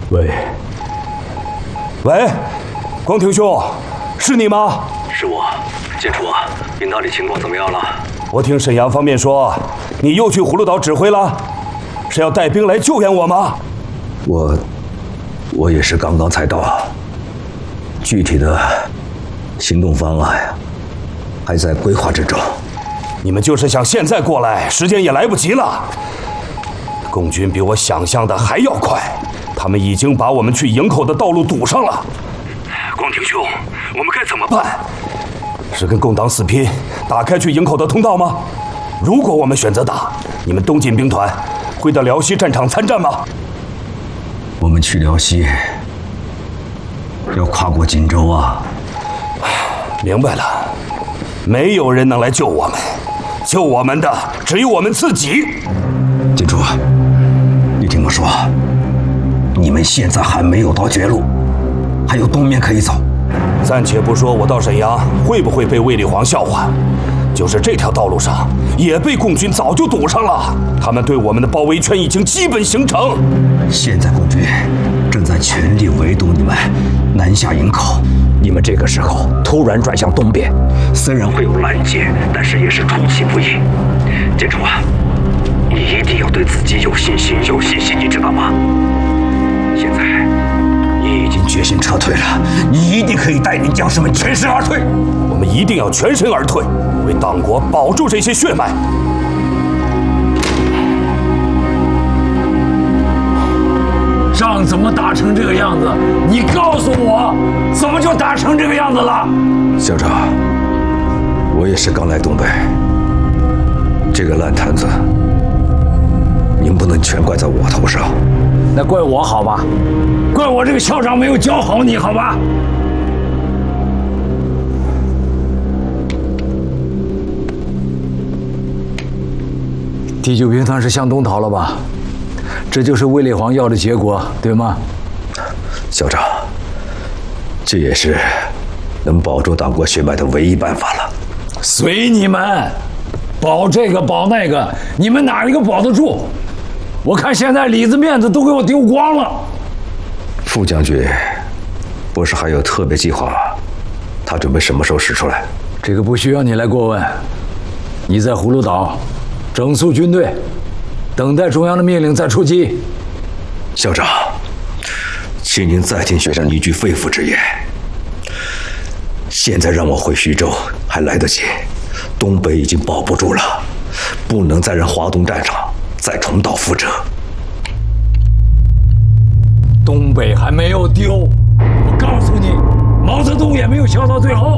喂，光庭兄，是你吗？ 是我，建初，你那里情况怎么样了？ 我听沈阳方面说，你又去葫芦岛指挥了，是要带兵来救援我吗？ 我也是刚刚才到，具体的行动方案呀，还在规划之中。 你们就是想现在过来，时间也来不及了。共军比我想象的还要快，他们已经把我们去营口的道路堵上了。 光庭兄，我们该怎么办？ 是跟共党死拼，打开去营口的通道吗？如果我们选择打，你们东进兵团会到辽西战场参战吗？ 我们去辽西要跨过锦州啊！ 明白了，没有人能来救我们，救我们的只有我们自己。 建初，你听我说，你们现在还没有到绝路，还有东面可以走。 暂且不说我到沈阳会不会被卫立煌笑话，就是这条道路上也被共军早就堵上了，他们对我们的包围圈已经基本形成。 现在共军正在全力围堵你们南下营口，你们这个时候突然转向东边，虽然会有拦截，但是也是出其不意。建初啊，你一定要对自己有信心，你知道吗？现在你已经决心撤退了，你一定可以带领将士们全身而退。 我们一定要全身而退，为党国保住这些血脉。 仗怎么打成这个样子？你告诉我，怎么就打成这个样子了？ 校长，我也是刚来东北，这个烂摊子，您不能全怪在我头上。 那怪我好吧？怪我这个校长没有教好你好吧？第9兵团是向东逃了吧？这就是卫立煌要的结果，对吗？ 校长，这也是能保住党国血脉的唯一办法了。 随你们，保这个保那个，你们哪一个保得住？我看现在里子面子都给我丢光了。 副将军不是还有特别计划吗？他准备什么时候使出来？ 这个不需要你来过问。你在葫芦岛整肃军队，等待中央的命令再出击。 校长，请您再听学生一句肺腑之言。现在让我回徐州还来得及，东北已经保不住了，不能再让华东战场再重蹈覆辙。 东北还没有丢，我告诉你，毛泽东也没有笑到最后。